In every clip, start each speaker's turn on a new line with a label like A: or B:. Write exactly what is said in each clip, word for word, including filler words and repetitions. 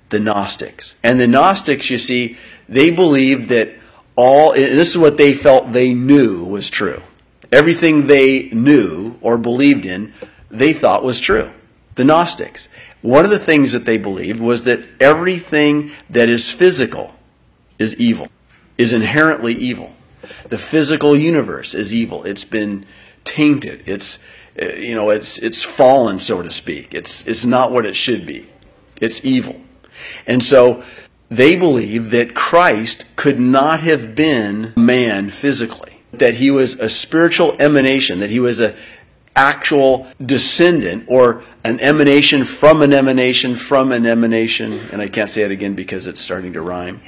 A: The Gnostics. And the Gnostics, you see, they believed that all, and this is what they felt they knew was true. Everything they knew or believed in, they thought was true. The Gnostics. One of the things that they believed was that everything that is physical is evil, is inherently evil. The physical universe is evil. It's been tainted. It's, you know, it's it's fallen, so to speak. It's it's not what it should be. It's evil. And so they believed that Christ could not have been man physically, that he was a spiritual emanation, that he was an actual descendant or an emanation from an emanation from an emanation. And I can't say it again because it's starting to rhyme.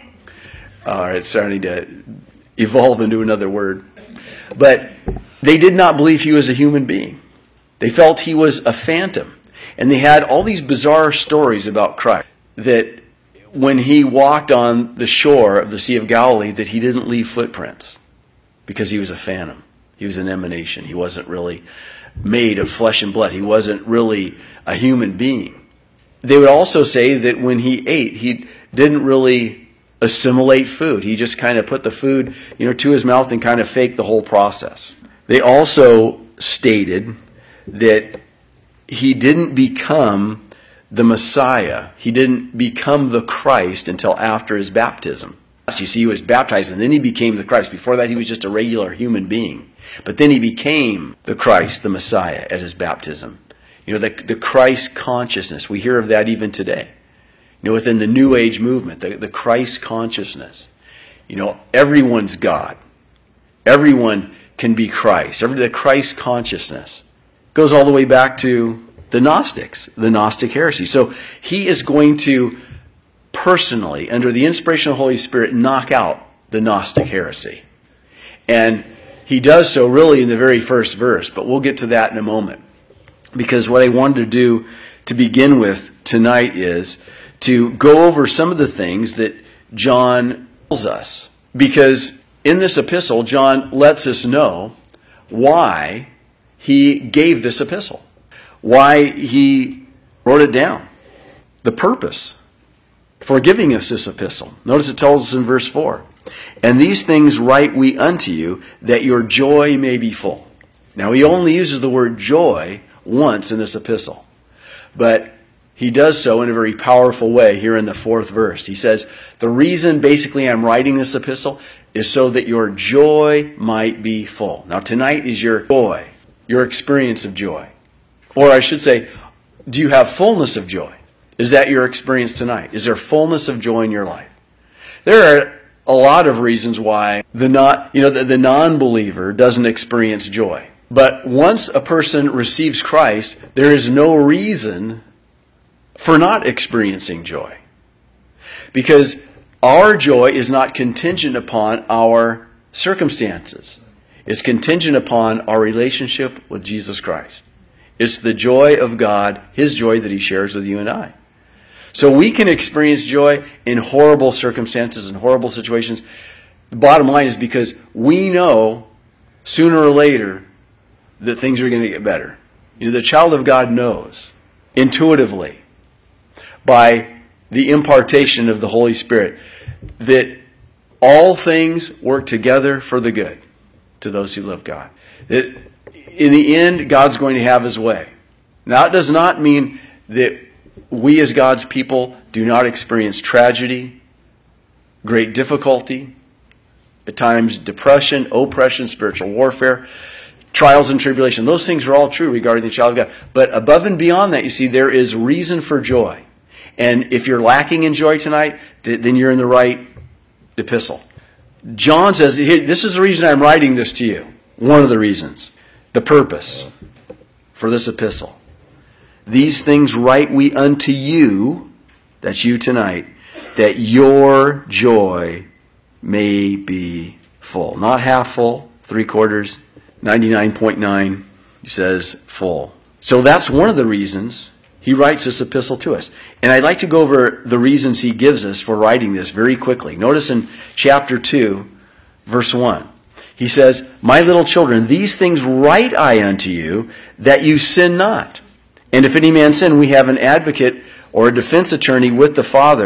A: Or it's starting to evolve into another word. But they did not believe he was a human being. They felt he was a phantom. And they had all these bizarre stories about Christ, that when he walked on the shore of the Sea of Galilee, that he didn't leave footprints because he was a phantom. He was an emanation. He wasn't really made of flesh and blood. He wasn't really a human being. They would also say that when he ate, he didn't really assimilate food. He just kind of put the food, you know, to his mouth and kind of faked the whole process. They also stated that he didn't become the Messiah. He didn't become the Christ until after his baptism. You see, he was baptized and then he became the Christ. Before that, he was just a regular human being. But then he became the Christ, the Messiah, at his baptism. You know, the, the Christ consciousness. We hear of that even today. You know, within the New Age movement, the, the Christ consciousness. You know, everyone's God. Everyone can be Christ. Every, the Christ consciousness goes all the way back to the Gnostics, the Gnostic heresy. So he is going to personally, under the inspiration of the Holy Spirit, knock out the Gnostic heresy. And he does so really in the very first verse, but we'll get to that in a moment. Because what I wanted to do to begin with tonight is to go over some of the things that John tells us. Because in this epistle, John lets us know why he gave this epistle, why he wrote it down, the purpose for giving us this epistle. Notice it tells us in verse four, "And these things write we unto you, that your joy may be full." Now he only uses the word joy once in this epistle, but he does so in a very powerful way here in the fourth verse. He says, the reason basically I'm writing this epistle is so that your joy might be full. Now tonight is your joy, your experience of joy. Or I should say, do you have fullness of joy? Is that your experience tonight? Is there fullness of joy in your life? There are a lot of reasons why the not, you know, the, the non-believer doesn't experience joy. But once a person receives Christ, there is no reason for not experiencing joy. Because our joy is not contingent upon our circumstances. It's contingent upon our relationship with Jesus Christ. It's the joy of God, His joy that He shares with you and I. So we can experience joy in horrible circumstances and horrible situations. The bottom line is because we know sooner or later that things are going to get better. You know, the child of God knows intuitively by the impartation of the Holy Spirit that all things work together for the good to those who love God. That in the end, God's going to have His way. Now, it does not mean that we as God's people do not experience tragedy, great difficulty, at times depression, oppression, spiritual warfare, trials and tribulation. Those things are all true regarding the child of God. But above and beyond that, you see, there is reason for joy. And if you're lacking in joy tonight, then you're in the right epistle. John says, this is the reason I'm writing this to you. One of the reasons. The purpose for this epistle. These things write we unto you, that's you tonight, that your joy may be full. Not half full, three quarters, ninety-nine point nine, he says full. So that's one of the reasons he writes this epistle to us. And I'd like to go over the reasons he gives us for writing this very quickly. Notice in chapter two, verse one. He says, my little children, these things write I unto you, that you sin not. And if any man sin, we have an advocate or a defense attorney with the Father,